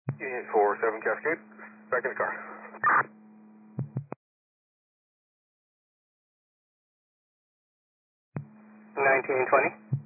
Union 47 Cascade, back in the car. 1920.